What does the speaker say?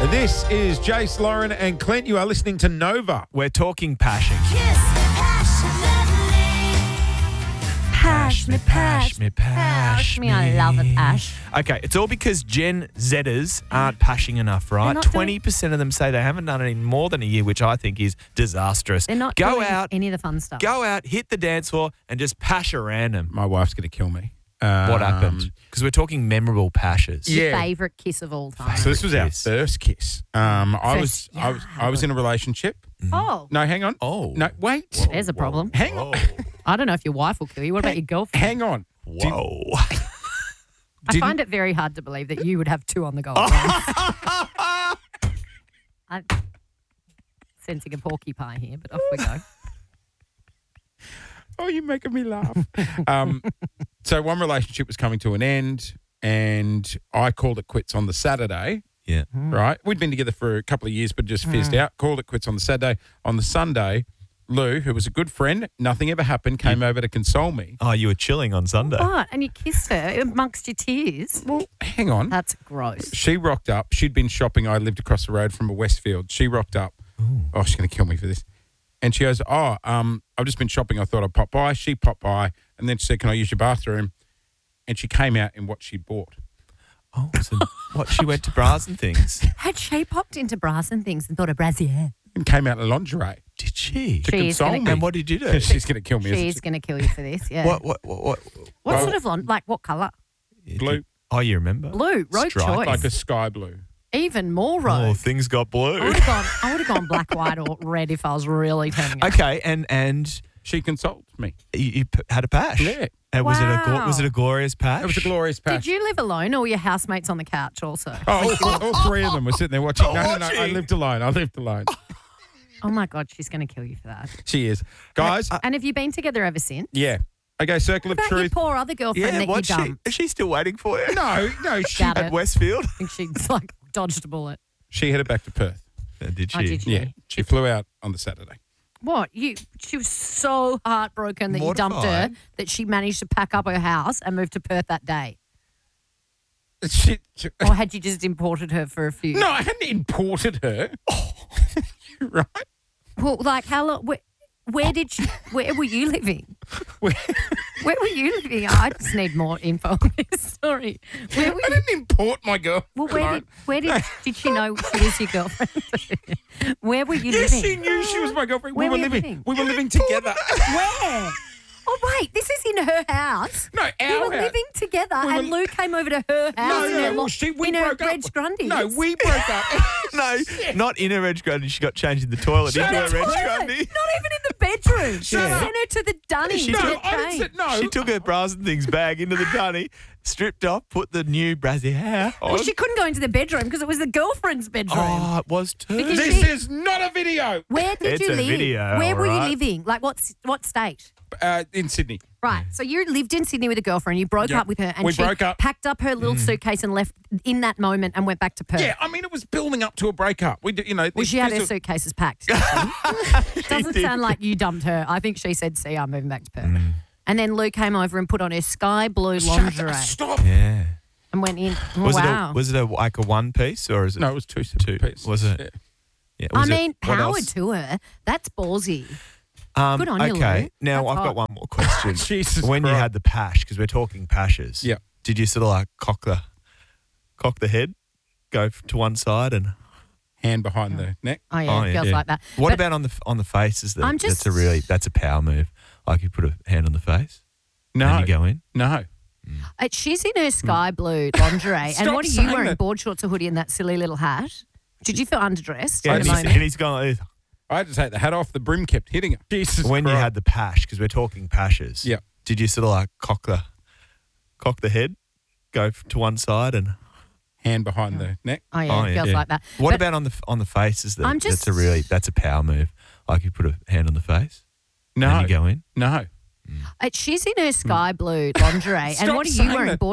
This is Jace, Lauren and Clint. You are listening to Nova. We're talking passion. Pash me, pash me, pash me. I love it, Ash. Okay, it's all because Gen Zers aren't pashing enough, right? not 20% of them say they haven't done it in more than a year, which I think is disastrous. They're not Go doing out, any of the fun stuff. go out, hit the dance floor, and just pash a random. My wife's going to kill me. What happened? Because we're talking memorable pashes. Yeah. Your favourite kiss of all time. So this was our kiss. first kiss. I was in a relationship. Oh, No, hang on. Oh. No, wait. there's a problem. Hang on. I don't know if your wife will kill you. What about your girlfriend? Hang on. Whoa. I find it very hard to believe that you would have two on the go. I'm sensing a porcupine here, but off we go. Oh, you're making me laugh. So one relationship was coming to an end, and I called it quits on the Saturday. Yeah. Right? We'd been together for a couple of years, but just fizzed out. Called it quits on the Saturday. On the Sunday, Lou, who was a good friend, nothing ever happened, came over to console me. Oh, you were chilling on Sunday. What? And you kissed her amongst your tears? Well, hang on. That's gross. She rocked up. She'd been shopping. I lived across the road from a Westfield. She rocked up. Oh, she's going to kill me for this. And she goes, I've just been shopping. I thought I'd pop by. She popped by. And then she said, can I use your bathroom? And she came out in what she bought. Oh, so what? She went to bras and things. Had she popped into bras and things and thought of brassiere? And came out in lingerie Did she? to She is console gonna- me. And what did you do? She's going to kill me. isn't She's she? going to kill you for this, yeah. What? What sort of like what colour? Blue. Oh, you remember? Blue, rogue Stripe. choice. Like a sky blue. Even more Oh, rogue. things got blue. I would have gone black, white, or red if I was really turning up. Okay, and She consoled me. you had a pash. Yeah. And was Wow. it a glorious pash? It was a glorious patch. Did you live alone or were your housemates on the couch also? Oh, all three of them were sitting there watching. No, I watching. lived alone. Oh my God, she's going to kill you for that. She is. Guys, And have you been together ever since? yeah. Okay, circle What of about your truth. poor other girlfriend that you what's she? dumped? Is she still waiting for you? No, she Doubt At it. Westfield? I think she's like dodged a bullet. she headed back to Perth. Did she? Oh, did she? Yeah. She flew out on the Saturday. What? She was so heartbroken that you dumped her Mortified. that she managed to pack up her house and move to Perth that day. She, Or had you just imported her for a few? no, I hadn't imported her. Right? Well, like how long? Where were you living? Where were you living? I just need more info on this story. Where were I you? didn't import my girl. Well, where did she know she was your girlfriend? Where were you Yes, living? she knew she was my girlfriend. Where we were you were living? We were living together. Where? Oh wait, this is in her house. No, We our were house. living together, We and were- Lou came over to her house No, in no, her, well, we in her broke up. Reg Grundy. No, we broke up. No, not in a Reg Grundy. She got changed in the toilet Shut into up. a Reg Toilet, Grundy. not even in the bedroom. She up. sent her to the dunny. She to took- get I didn't changed. say, no. She took her bras and things bag into the dunny, stripped off, put the new brassiere on. Well, she couldn't go into the bedroom because it was the girlfriend's bedroom. Oh, it was too. Because This she- is not a video. Where did It's you a live? video, Where were you alright. living? Like what state? In Sydney. Right. So you lived in Sydney with a girlfriend. You broke Yep. up with her, and We she broke up. packed up her little suitcase and left in that moment and went back to Perth. Yeah, I mean, it was building up to a breakup. We did, Well, she had her suitcases packed. Doesn't did. sound like you dumped her. I think she said, "See, I'm moving back to Perth." And then Lou came over and put on her sky blue lingerie Stop. Yeah. and went in. Oh, Was wow. it like a one piece or is it? No, it was two separate pieces. Was it? Yeah. Yeah, I was it- mean, what power else? to her. That's ballsy. Good on you, Lou. Okay, now That's I've hot. got one more question. Jesus when you Christ. had the pash, because we're talking pashes. Yeah. Did you sort of like cock the head, go to one side and? Hand behind the neck. Oh yeah, girls like that. What But about on the face? I'm just- That's a power move. Like you put a hand on the face No. and you go in. No. she's in her sky blue lingerie, and Stop what are you saying wearing? that. Board shorts, a hoodie, and that silly little hat. Did you feel underdressed Yeah, at and, the he's, moment? and he's gone like this. I had to take the hat off. The brim kept hitting it. Jesus When you Christ. had the pash, because we're talking pashes. Yeah. Did you sort of like cock the head, go to one side and? Hand behind the neck. Oh yeah, girls like that. What But about on the face? I'm just- That's a power move. Like you put a hand on the face No. and you go in. No. she's in her sky blue lingerie, and Stop what are you saying wearing? that. Board